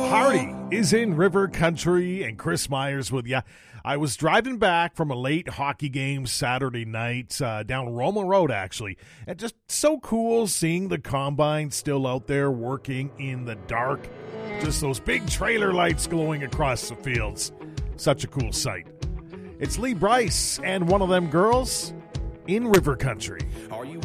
Hardy is in River Country, and Chris Myers with you. I was driving back from a late hockey game Saturday night down Roma Road, actually, and just so cool seeing the combine still out there working in the dark. Just those big trailer lights glowing across the fields. Such a cool sight. It's Lee Brice and One of Them Girls in River Country. Are you